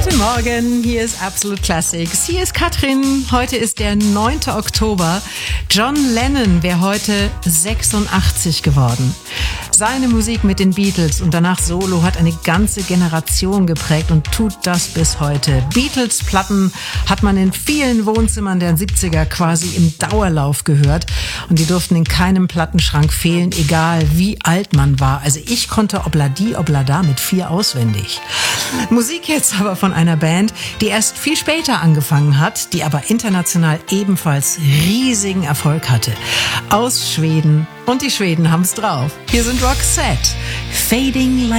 Guten Morgen, hier ist Absolute Classics. Hier ist Katrin. Heute ist der 9. Oktober. John Lennon wäre heute 86 geworden. Seine Musik mit den Beatles und danach Solo hat eine ganze Generation geprägt und tut das bis heute. Beatles-Platten hat man in vielen Wohnzimmern der 70er quasi im Dauerlauf gehört und die durften in keinem Plattenschrank fehlen, egal wie alt man war. Also ich konnte Obladi Oblada mit 4 auswendig. Musik jetzt aber von einer Band, die erst viel später angefangen hat, die aber international ebenfalls riesigen Erfolg hatte. Aus Schweden. Und die Schweden haben's drauf. Hier sind Roxette. Fading Like